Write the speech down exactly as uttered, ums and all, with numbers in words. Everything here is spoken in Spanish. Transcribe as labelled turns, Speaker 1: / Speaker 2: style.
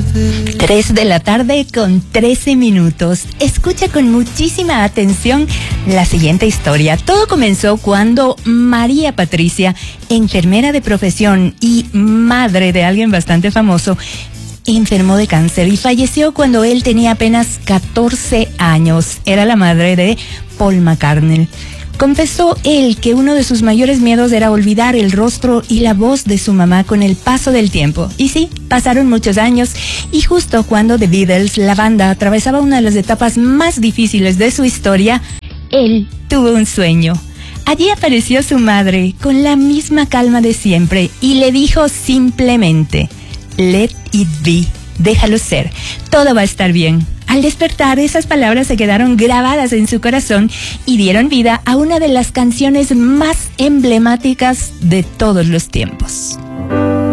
Speaker 1: tres de la tarde con trece minutos. Escucha con muchísima atención la siguiente historia. Todo comenzó cuando María Patricia, enfermera de profesión y madre de alguien bastante famoso, enfermó de cáncer y falleció cuando él tenía apenas catorce años. Era la madre de Paul McCartney. Confesó él que uno de sus mayores miedos era olvidar el rostro y la voz de su mamá con el paso del tiempo. Y sí, pasaron muchos años y justo cuando The Beatles, la banda, atravesaba una de las etapas más difíciles de su historia, él tuvo un sueño. Allí apareció su madre con la misma calma de siempre y le dijo simplemente: "Let it be, déjalo ser, todo va a estar bien". Al despertar, esas palabras se quedaron grabadas en su corazón y dieron vida a una de las canciones más emblemáticas de todos los tiempos.